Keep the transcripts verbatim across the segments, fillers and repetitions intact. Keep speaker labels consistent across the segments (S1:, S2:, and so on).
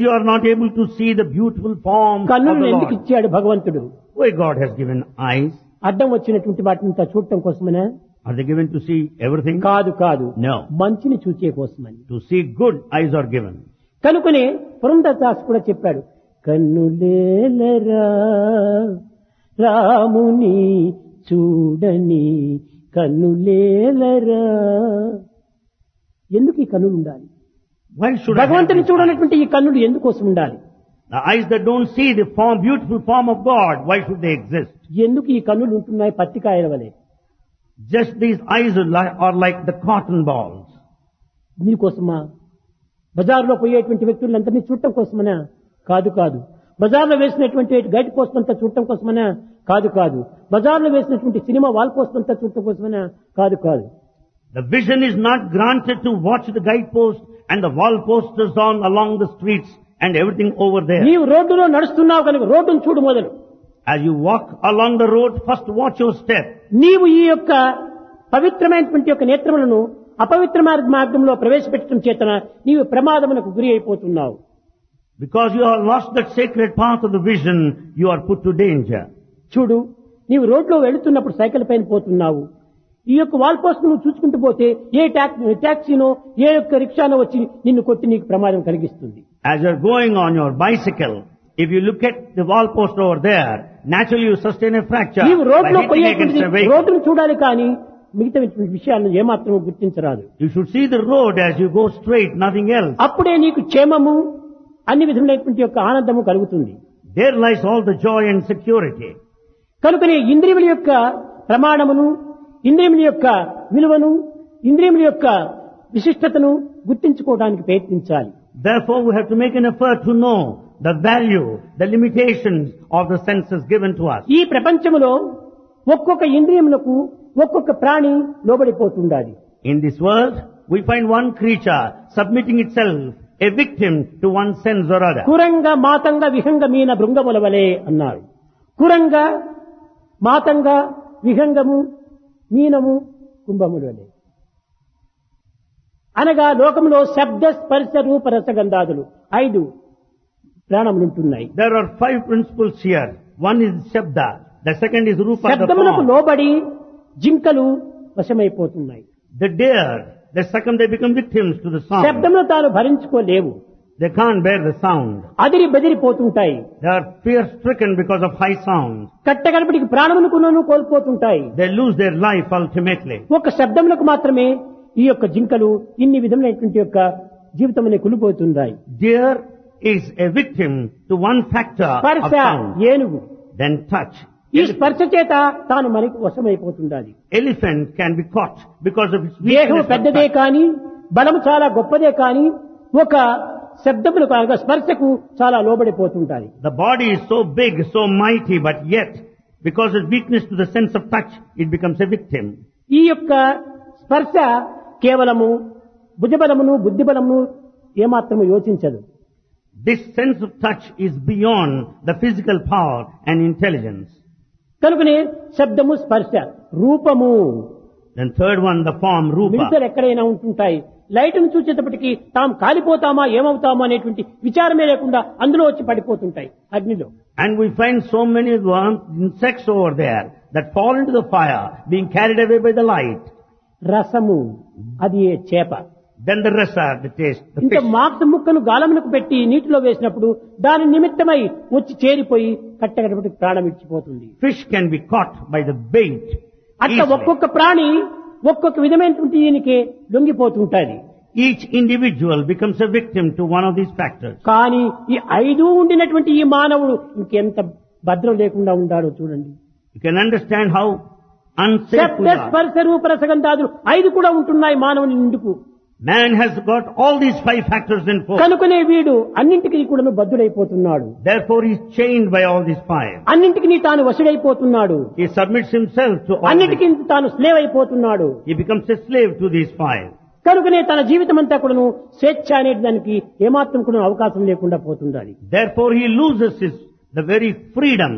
S1: You are not able to see the beautiful form of
S2: కన్నులను
S1: the
S2: ఎందుకు
S1: Lord.
S2: ఇచ్చాడు భగవంతుడు?
S1: Why God has given eyes?
S2: అడ్డం వచ్చినటువంటి వాటిని చూడటం కోసమనే?
S1: Are they given to see everything?
S2: కాదు కాదు,
S1: No.
S2: మంచిని చూచే కోసమని.
S1: To see good, eyes are given.
S2: కనుకనే పురంధరదాస్ కూడా చెప్పాడు, కన్నులేలరా రాముని చూడని కన్నులేలరా. ఎందుకు ఈ కన్నులు ఉండాలి?
S1: Why should I have
S2: భగవంతుని
S1: these
S2: చూడనటువంటి ఈ కన్నులు ఎందుకోసం ఉండాలి?
S1: eyes? The eyes that don't see the form, beautiful form of God, why should they exist?
S2: ఎందుకు ఈ కన్నులు ఉంటున్నాయి పత్తికాయల వలె?
S1: Just these eyes are like, are like the cotton balls.
S2: నీకోసమా? బజార్లో పోయేటువంటి వ్యక్తులందరినీ చూడటం కోసమనా? కాదు కాదు. బజార్లో వేసినటువంటి గైడ్ పోస్ట్ అంతా చూడటం కోసమనా? కాదు కాదు. బజార్లో వేసినటువంటి సినిమా వాల్ పోస్ట్ అంతా చూడటం కోసమనా? కాదు కాదు.
S1: The vision is not granted to watch the guidepost and the wall posters on along the streets and everything over there.
S2: నీవు రోడ్డులో నడుస్తున్నావు కనుక రోడ్డును చూడు మొదలు.
S1: As you walk along the road, first watch your step.
S2: నీవు ఈ యొక్క పవిత్రమైనటువంటి యొక్క నేత్రములను అపవిత్ర మార్గ- మార్గంలో ప్రవేశపెట్టడం చేతన నీవు ప్రమాదమునకు గురి అయిపోతున్నావు.
S1: Because you have lost that sacred path of the vision, you are put to danger.
S2: చూడు, నీవు రోడ్లో వెళుతున్నప్పుడు సైకిల్ పైన పోతున్నావు. ఈ యొక్క వాల్ పోస్ట్ నువ్వు చూసుకుంటూ పోతే ఏ టాక్- టాక్సీనో ఏ యొక్క రిక్షానో వచ్చి నిన్ను కొట్టి నీకు ప్రమాదం కలిగిస్తుంది.
S1: As you are going on your bicycle, if you look at the wall post over there, naturally you sustain a fracture
S2: నీవు
S1: by
S2: రోడ్లో
S1: hitting against
S2: పోయేటువంటి
S1: a vehicle.
S2: రోడ్డును చూడాలి కానీ మిగతా విషయాలను ఏమాత్రం గుర్తించరాదు.
S1: You should see the road as you go straight, nothing else.
S2: అప్పుడే నీకు క్షేమము అన్ని విధములైనటువంటి యొక్క ఆనందము కలుగుతుంది.
S1: There lies all the joy and security.
S2: కనుకనే ఇంద్రియముల యొక్క ప్రమాణమును, ఇంద్రియముల యొక్క విలువను, ఇంద్రియముల యొక్క విశిష్టతను గుర్తించుకోవడానికి ప్రయత్నించాలి.
S1: Therefore we have to make an effort to know the value, the limitations of the senses given to us.
S2: ఈ ప్రపంచములో ఒక్కొక్క ఇంద్రియములకు ఒక్కొక్క ప్రాణి లోబడిపోతుండాలి.
S1: In this world, we find one creature submitting itself, a victim to one sense or other.
S2: కురంగ మాతంగ విహంగ మీన భృంగముల వలె అన్నారు. కురంగ మాతంగ విహంగము మీనము కుంభముల వలె అనగా లోకంలో శబ్ద స్పర్శ రూప రసగంధాదులు ఐదు ప్రాణములుంటున్నాయి.
S1: There are five principles here. One is Shabda, the second is Rupa, the
S2: శబ్దములకు
S1: form.
S2: లోబడి జింకలు వశమైపోతున్నాయి.
S1: The deer, the second they become victims to the sound.
S2: శబ్దమును తాను భరించుకోలేవు,
S1: They can't bear the sound.
S2: అదిరి బెదిరిపోతుంటాయి.
S1: They are fear-stricken because of high sound.
S2: కట్టగడపటికి ప్రాణమును కోల్పోతుంటాయి.
S1: They lose their life ultimately.
S2: ఒక శబ్దములకు మాత్రమే ఈ యొక్క జింకలు ఇన్ని విధములైనటువంటి యొక్క జీవితమునే కులిపోతున్నాయి.
S1: Deer is a victim to one factor of
S2: స్పర్శ
S1: sound.
S2: ఏనుగు,
S1: Then touch.
S2: ఈ స్పర్శ చేత తాను మనకి వశమైపోతుండాలి.
S1: Elephant can be caught because of its
S2: దేహం
S1: weakness of
S2: పెద్దదే
S1: touch.
S2: కాని బలము చాలా గొప్పదే కాని ఒక శబ్దములు కాగా స్పర్శకు చాలా లోబడిపోతుంటాయి.
S1: The body is so big, so mighty, but yet, because of weakness to the sense of touch, it becomes a victim.
S2: ఈ యొక్క స్పర్శ కేవలము భుజబలమును బుద్ధిబలమును ఏమాత్రము యోచించదు.
S1: This sense of touch is beyond the physical power and intelligence.
S2: కనుకనే శబ్దము స్పర్శ రూపము.
S1: Then third one, the form, Rupa.
S2: మిగతాలు ఎక్కడైనా ఉంటుంటాయి. లైట్ను చూసేటప్పటికి తాము కాలిపోతామా ఏమవుతామా అనేటువంటి విచారమే లేకుండా అందులో వచ్చి పడిపోతుంటాయి అగ్నిలో.
S1: And we find so many worms, insects over there that fall into the fire, being carried away by the light.
S2: రసము అది ఏ చేప.
S1: Then the rasa, the taste, the
S2: ఇంత
S1: fish.
S2: మాంస ముక్కను గాలమునకు పెట్టి నీటిలో వేసినప్పుడు దాని నిమిత్తమై వచ్చి చేరిపోయి కట్టగడపటికి ప్రాణం ఇచ్చిపోతుంది.
S1: Fish can be caught by the bait.
S2: అట్లా
S1: easily.
S2: ఒక్కొక్క ప్రాణి ఒక్కొక్క విధమైనటువంటి దీనికి లొంగిపోతుంటాది.
S1: Each individual becomes a victim to one of these factors.
S2: కానీ ఈ ఐదు ఉండినటువంటి ఈ మానవుడు ఇంకెంత భద్రం లేకుండా ఉండాడో చూడండి.
S1: You can understand how unsafe
S2: శబ్ద
S1: we are.
S2: స్పర్శ రూప రసగంధాదులు ఐదు కూడా ఉంటున్నాయి మానవుని నిండుకు.
S1: Man has got all these five factors in force.
S2: కనుకనే వీడు అన్నింటికి కూడా బద్ధుడైపోతున్నాడు.
S1: Therefore he is chained by all these five.
S2: అన్నింటికి తాను వశుడైపోతున్నాడు.
S1: He submits himself to all
S2: అన్నిటికీ
S1: these.
S2: తాను స్లేవ్ అయిపోతున్నాడు.
S1: He becomes a slave to these five.
S2: కనుకనే తన జీవితం అంతా కూడాను స్వేచ్ఛ అనే దానికి ఏమాత్రం కూడా అవకాశం లేకుండా పోతుండాలి.
S1: Therefore he loses his, the very freedom.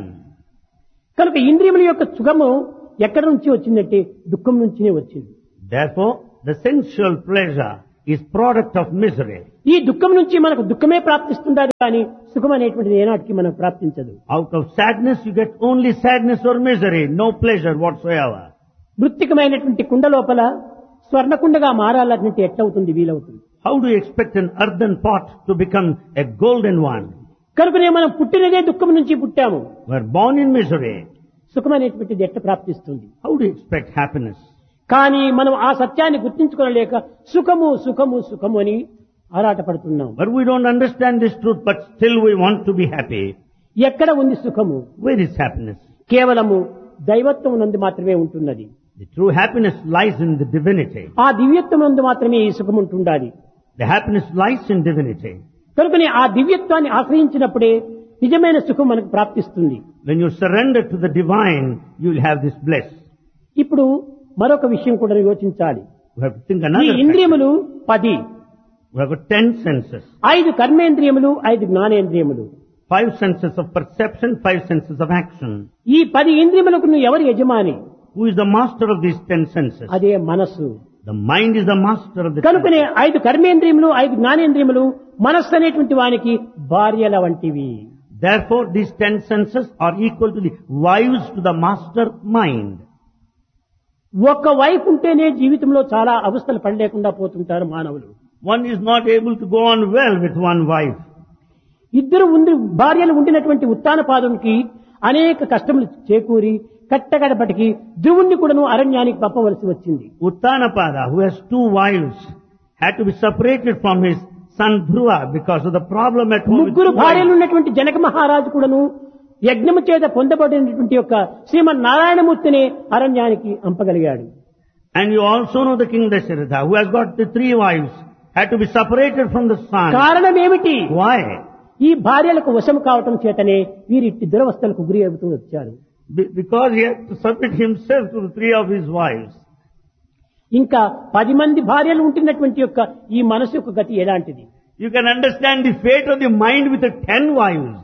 S2: కనుక ఇంద్రియముల యొక్క సుఖము ఎక్కడి నుంచి వచ్చిందంటే దుఃఖం నుంచినే వచ్చింది.
S1: Therefore the sensual pleasure is product of misery.
S2: ఈ దుఃఖం నుంచి మనకు దుఃఖమే ప్రాప్తిస్తుండాలి కానీ సుఖం అనేటువంటిది ఏనాటికి మనకు ప్రాప్తించదు.
S1: Out of sadness you get only sadness or misery, no pleasure whatsoever.
S2: మృత్తికమైనటువంటి కుండ లోపల స్వర్ణకుండగా మారాలంటే ఎట్లవుతుంది, వీలవుతుంది?
S1: How do you expect an earthen pot to become a golden one?
S2: కనుకనే మనం పుట్టినదే దుఃఖం నుంచి పుట్టాము.
S1: We are born in misery.
S2: సుఖం అనేటువంటిది ఎట్లా ప్రాప్తిస్తుంది?
S1: How do you expect happiness?
S2: కానీ మనం ఆ సత్యాన్ని గుర్తించుకోలేక సుఖము సుఖము సుఖము అని ఆరాటపడుతున్నాం.
S1: But we don't understand this truth, but still we want to be happy.
S2: ఎక్కడ ఉంది సుఖము?
S1: Where is happiness?
S2: కేవలము దైవత్వం నందు మాత్రమే ఉంటున్నది.
S1: The true happiness lies in the divinity.
S2: ఆ దివ్యత్వం నందు మాత్రమే ఈ సుఖం ఉంటుండాలి.
S1: The happiness lies in divinity.
S2: కనుకనే ఆ దివ్యత్వాన్ని ఆశ్రయించినప్పుడే నిజమైన సుఖం మనకు ప్రాప్తిస్తుంది.
S1: When you surrender to the divine, you will have this bliss.
S2: ఇప్పుడు మరొక విషయం కూడా యోచించాలి.
S1: We have to think
S2: ఈ
S1: another factor.
S2: ఇంద్రియములు పది,
S1: We have got ten senses.
S2: ఐదు కర్మేంద్రియములు, ఐదు జ్ఞానేంద్రియములు.
S1: Five senses of perception, five senses of action.
S2: ఈ పది ఇంద్రియములకు నువ్వు ఎవరు యజమాని?
S1: Who is the master of these ten senses?
S2: అదే మనస్సు.
S1: The mind is the master of the
S2: కనుకనే
S1: senses.
S2: ఐదు కర్మేంద్రియములు, ఐదు జ్ఞానేంద్రియములు మనస్సు అనేటువంటి వానికి భార్యల వంటివి.
S1: Therefore, these ten senses are equal to the wives to the master mind.
S2: ఒక్క వైపు ఉంటేనే జీవితంలో చాలా అవస్థలు పడలేకుండా పోతుంటారు మానవులు.
S1: One is not able to go on well with one wife.
S2: ఇద్దరు ఉండి భార్యలు ఉండినటువంటి ఉత్తాన పాదంకి అనేక కష్టములు చేకూరి కట్టగడపటికి ధ్రువుణ్ణి కూడాను అరణ్యానికి పంపవలసి వచ్చింది.
S1: Uttanapada, who has two wives, had to be separated from his son Dhruva because of the problem at home with
S2: ముగ్గురు
S1: two
S2: భార్యలు
S1: wives.
S2: ఉన్నటువంటి జనక మహారాజు కూడాను యజ్ఞము చేత పొందబడినటువంటి యొక్క శ్రీమన్ నారాయణమూర్తిని అరణ్యానికి పంపగలిగాడు.
S1: And you also know the king Dasharatha, who has got the three wives, had to be separated from the son.
S2: కారణం ఏమిటి?
S1: Why?
S2: ఈ భార్యలకు వశం కావటం చేతనే వీరిట్టి దురవస్థలకు గురి అవుతూ వచ్చారు.
S1: Be- because he had to submit himself to the three of his wives.
S2: ఇంకా పది మంది భార్యలు ఉంటున్నటువంటి యొక్క ఈ మనసు యొక్క గతి ఎలాంటిది?
S1: You can understand the fate of the mind with the ten wives.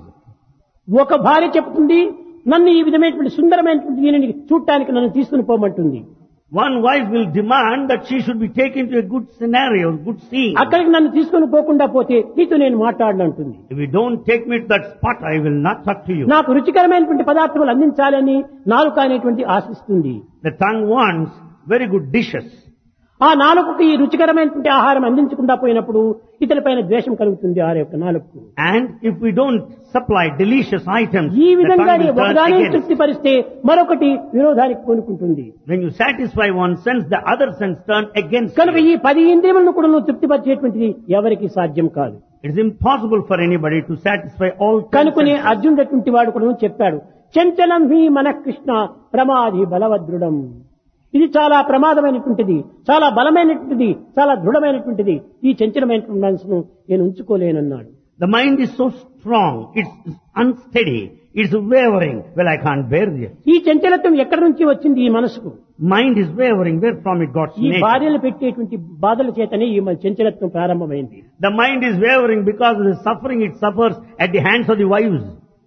S2: ఒక భార్య చెప్తుంది, నన్ను ఈ విధమైనటువంటి సుందరమైనటువంటి దీనిని చూడటానికి నన్ను తీసుకుని పోమంటుంది.
S1: One wife will demand that she should be taken to a good scenario, good scene.
S2: అక్కడికి నన్ను తీసుకుని పోకుండా పోతే నీతో నేను మాట్లాడనంటుంది.
S1: If you don't take me to that spot, I will not talk to you.
S2: నాకు రుచికరమైనటువంటి పదార్థములు అందించాలని నాలుక అనేటువంటి ఆశిస్తుంది.
S1: The tongue wants very good dishes.
S2: ఆ నాలుకకి ఈ రుచికరమైనటువంటి ఆహారం అందించకుండా పోయినప్పుడు ఇతరులపైన ద్వేషం కలుగుతుంది ఆ యొక్క నాలుకకు.
S1: And if we don't supply delicious items,
S2: ఈ
S1: the
S2: విధంగా
S1: tongue will turn
S2: ఒకదాన్ని
S1: against.
S2: తృప్తిపరిస్తే మరొకటి విరోధానికి పూనుకుంటుంది.
S1: When you satisfy one sense, the other sense turn against
S2: కనుక
S1: you.
S2: ఈ పది ఇంద్రియములను కూడా నువ్వు తృప్తిపరిచేటువంటిది ఎవరికి సాధ్యం కాదు.
S1: It is impossible for anybody to satisfy all ten
S2: కనుకనే
S1: senses.
S2: అర్జునుడటువంటి వాడు కూడా చెప్పాడు, చంచలం హి మన కృష్ణ ప్రమాది బలవదృఢం. ఇది చాలా ప్రమాదమైనటువంటిది, చాలా బలమైనటువంటిది, చాలా దృఢమైనటువంటిది. ఈ చంచలమైనటువంటి మనసును నేను ఉంచుకోలేనన్నాడు.
S1: The mind is so strong, it's unsteady, it's wavering. Well, I can't bear this.
S2: ఈ చంచలత్వం ఎక్కడి నుంచి వచ్చింది ఈ మనసుకు?
S1: Mind is wavering, where from it got
S2: ఈ
S1: nature.
S2: భార్యలు పెట్టేటువంటి బాధల చేతనే ఈ మన చంచలత్వం ప్రారంభమైంది.
S1: The mind is wavering because of the suffering it suffers at the hands of the wives.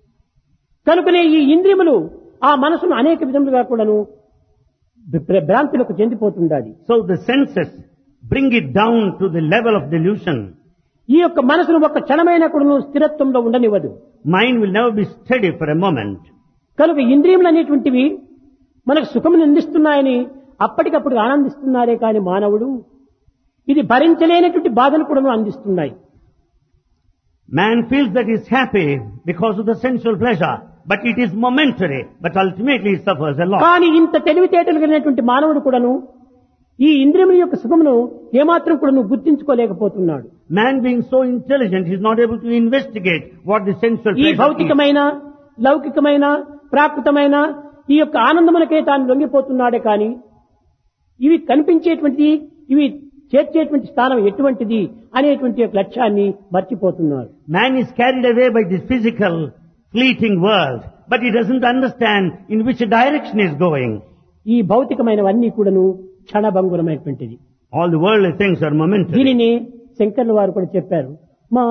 S2: కనుకనే ఈ ఇంద్రియములు ఆ మనసును అనేక విధములుగా కూడాను భ్ర- భ్రాంతులకు చెందిపోతుండాలి.
S1: So the senses bring it down to the level of delusion.
S2: ఈ యొక్క మనసును ఒక క్షణమైన కూడాను స్థిరత్వంలో ఉండనివ్వదు.
S1: Mind will never be steady for a moment.
S2: కనుక ఇంద్రియములు అనేటువంటివి మనకు సుఖమును అందిస్తున్నాయని అప్పటికప్పుడు ఆనందిస్తున్నారే కాని మానవుడు ఇది భరించలేనటువంటి బాధలు కూడా అందిస్తున్నాయి.
S1: Man feels that he is happy because of the sensual pleasure, but it is momentary, but ultimately he suffers a lot.
S2: కానీ ఇంత తెలివితేటలు కలిగినటువంటి మానవుడు కూడాను ఈ ఇంద్రియముల యొక్క సుఖమును ఏమాత్రం కూడా గుర్తించుకోలేకపోతున్నాడు.
S1: Man being so intelligent, he is not able to investigate what the sensual
S2: ఈ
S1: pleasure is.
S2: భౌతికమైన లౌకికమైన ప్రాకృతమైన ఈ యొక్క ఆనందమునకే తాను లొంగిపోతున్నాడే కానీ ఇవి కనిపించేటువంటి ఇవి చేర్చేటువంటి స్థానం ఎటువంటిది అనేటువంటి యొక్క లక్ష్యాన్ని మర్చిపోతున్నారు.
S1: Man is carried away by this physical, fleeting world, but he doesn't understand in which direction he is going.
S2: ఈ భౌతికమైనవన్నీ కూడాను క్షణభంగురమైనటువంటిది.
S1: All the worldly things are momentary.
S2: దీనిని శంకర్ల వారు కూడా చెప్పారు,